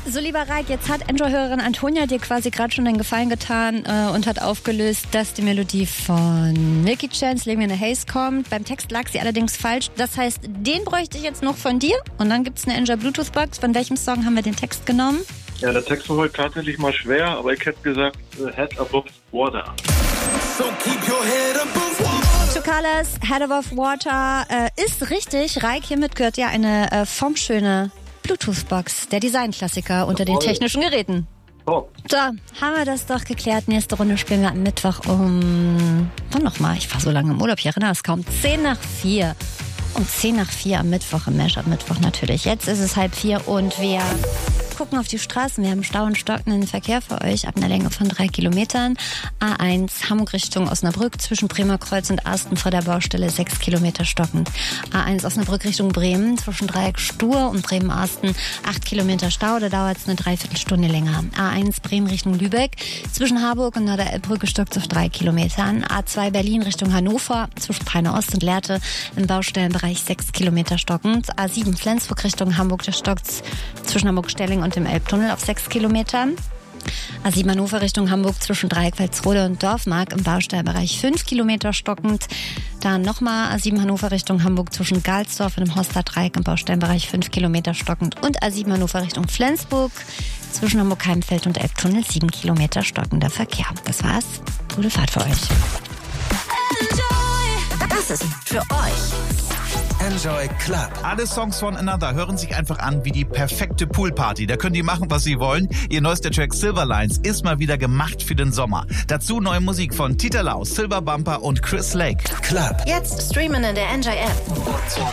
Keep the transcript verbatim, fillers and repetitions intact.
So, lieber Raik, jetzt hat Enjoy-Hörerin Antonia dir quasi gerade schon den Gefallen getan äh, und hat aufgelöst, dass die Melodie von Milky Chance, Leave Me in a Haze, kommt. Beim Text lag sie allerdings falsch. Das heißt, den bräuchte ich jetzt noch von dir. Und dann gibt's eine Enjoy Bluetooth-Box. Von welchem Song haben wir den Text genommen? Ja, der Text war heute tatsächlich mal schwer, aber ich hätte gesagt, uh, Head Above Water. So keep your head above water. Two Colors, Head Above Water, äh, ist richtig. Raik, hiermit gehört ja eine äh, formschöne Bluetooth-Box, der Designklassiker unter den technischen Geräten. Top. So, haben wir das doch geklärt. Nächste Runde spielen wir am Mittwoch um... Wann nochmal? Ich war so lange im Urlaub, ich erinnere es kaum. zehn nach vier. Um zehn nach vier am Mittwoch, im Mashup-Mittwoch natürlich. Jetzt ist es halb vier und wir gucken auf die Straßen. Wir haben Stau und stockenden Verkehr für euch ab einer Länge von drei Kilometern. A eins Hamburg Richtung Osnabrück zwischen Bremer Kreuz und Asten vor der Baustelle sechs Kilometer stockend. A eins Osnabrück Richtung Bremen zwischen Dreieck Stur und Bremen-Asten acht Kilometer Stau. Da dauert es eine Dreiviertelstunde länger. A eins Bremen Richtung Lübeck zwischen Harburg und Norderelbbrücke stockt auf drei Kilometern. A zwei Berlin Richtung Hannover zwischen Peine Ost und Lehrte im Baustellenbereich sechs Kilometer stockend. A sieben Flensburg Richtung Hamburg, da stockt zwischen Hamburg-Stelling und dem Elbtunnel auf sechs Kilometern. A sieben Hannover Richtung Hamburg zwischen Dreieck-Walsrode und Dorfmark im Baustellbereich fünf Kilometer stockend. Dann nochmal A sieben Hannover Richtung Hamburg zwischen Galsdorf und dem Hoster-Dreieck im Baustellbereich fünf Kilometer stockend. Und A sieben Hannover Richtung Flensburg zwischen Hamburg-Heimfeld und Elbtunnel sieben Kilometer stockender Verkehr. Das war's. Gute Fahrt für euch. Das ist für euch Enjoy Club. Alle Songs von Another hören sich einfach an wie die perfekte Poolparty. Da können die machen, was sie wollen. Ihr neuester Track Silverlines ist mal wieder gemacht für den Sommer. Dazu neue Musik von Tita Lau, Silver Bumper und Chris Lake. Club. jetzt streamen in der Enjoy App.